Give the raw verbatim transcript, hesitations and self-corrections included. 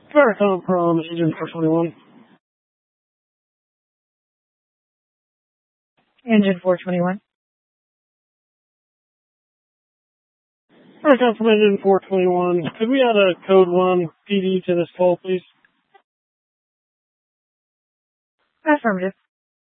Vericom from Engine four twenty-one. Engine four twenty-one. Vericom from Engine four twenty-one. Could we add a code one P D to this call, please? Affirmative.